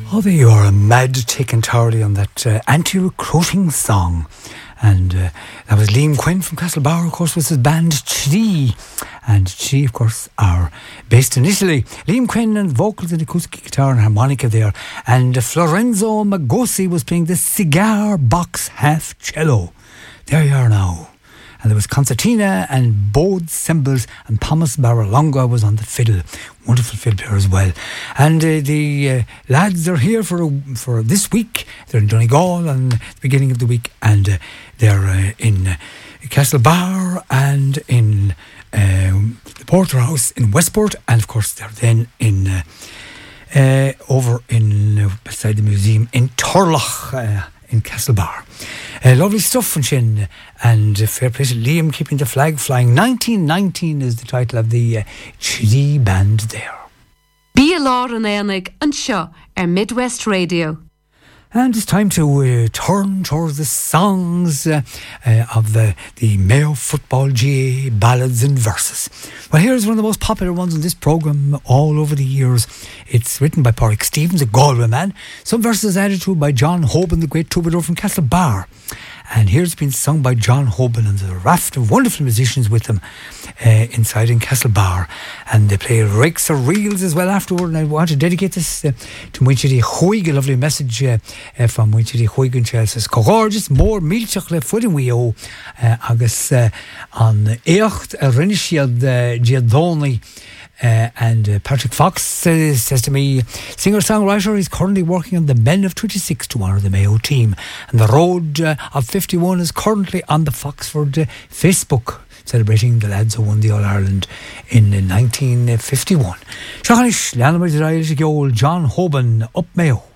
Oh, they are a mad tick entirely on that anti-recruiting song. And that was Liam Quinn from Castlebar, of course, with his band Tree. And Tree, of course, are based in Italy. Liam Quinn and vocals and acoustic guitar and harmonica there. And Florenzo Magosi was playing the cigar box half cello. There you are now. And there was concertina and bowed cymbals, and Thomas Baralonga was on the fiddle. Wonderful fiddle player as well. And the lads are here for this week. They're in Donegal on the beginning of the week, and they're in Castlebar and in the Porterhouse in Westport, and of course they're then in over in beside the museum in Turlough in Castlebar. Lovely stuff from Shin, and fair play to Liam keeping the flag flying. 1919 is the title of the Tree band there. Bí Lár an Éanaig an seo Midwest Radio. And it's time to turn towards the songs of the Mayo Football GA ballads and verses. Well, here's one of the most popular ones in this programme all over the years. It's written by Pádraig Stevens, a Galway man. Some verses added to by John Hoban, the great troubadour from Castlebar. And here's been sung by John Hoban and there's a raft of wonderful musicians with them inside in Castlebar. And they play rakes or reels as well afterward. And I want to dedicate this to Muinchidi Huig, a lovely message from Muinchidi Huig in Chelsea. Gorgeous more milchach le fudin wio agus on Eocht Rinishiad Giadoni. And Patrick Fox says to me, singer-songwriter, is currently working on the Men of 26 to honour the Mayo team, and the Road of 51 is currently on the Foxford Facebook, celebrating the lads who won the All-Ireland in 1951. Seachanish, Leanna John Hoban, up Mayo.